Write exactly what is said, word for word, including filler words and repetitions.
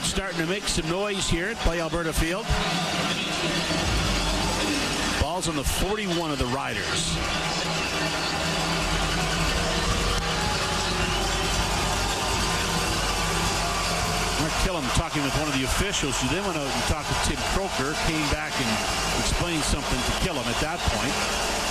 crowd starting to make some noise here at Play Alberta Field. Ball's on the forty-one of the Riders. Mark Killam talking with one of the officials, who then went out and talked to Tim Croker, came back and explained something to Killam at that point.